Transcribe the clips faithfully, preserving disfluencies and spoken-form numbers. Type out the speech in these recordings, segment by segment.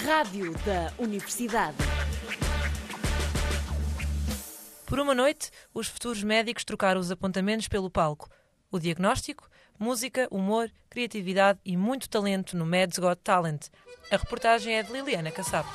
Rádio da Universidade. Por uma noite, os futuros médicos trocaram os apontamentos pelo palco. O diagnóstico, música, humor, criatividade e muito talento no Med's Got Talent. A reportagem é de Liliana Kassab.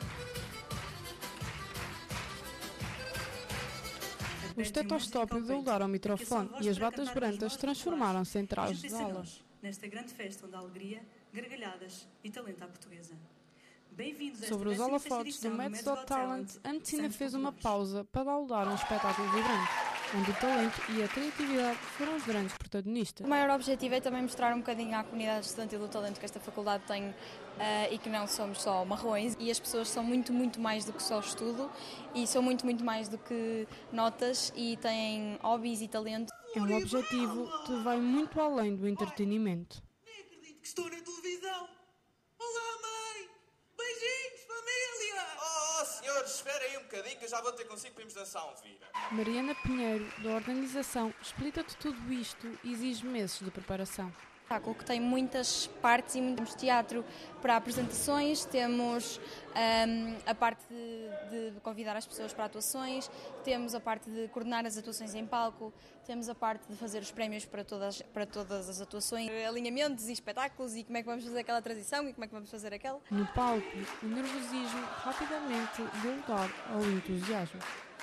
O estetoscópio deu lugar ao microfone e as batas brancas transformaram-se em trajes de gala. Nesta grande festa onde há alegria, gargalhadas e talento à portuguesa. Bem-vindos a esta Sobre os décima sexta holofotes do edição Med's Got Talent, a medicina Santos fez uma Populares. pausa para dar lugar a um espetáculo vibrante, onde o talento e a criatividade foram os grandes protagonistas. O maior objetivo é também mostrar um bocadinho à comunidade estudantil do talento que esta faculdade tem eh, e que não somos só marrões, e as pessoas são muito, muito mais do que só estudo e são muito, muito mais do que notas e têm hobbies e talento. É um objetivo que vai muito além do entretenimento. Nem acredito que estou na televisão. Olá, mãe! Beijinhos, família! Oh, senhores, esperem aí um bocadinho que eu já vou ter consigo para irmos dançar um vira. Mariana Pinheiro, da organização, explica-te tudo isto e exige meses de preparação. espetáculo que tem muitas partes e temos teatro para apresentações, temos um, a parte de, de convidar as pessoas para atuações, temos a parte de coordenar as atuações em palco, temos a parte de fazer os prémios para todas, para todas as atuações, alinhamentos e espetáculos e como é que vamos fazer aquela transição e como é que vamos fazer aquela. No palco, o nervosismo rapidamente deu lugar ao entusiasmo.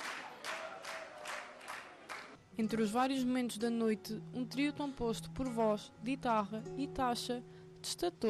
Entre os vários momentos da noite, um trio composto por voz, guitarra e taxa destacou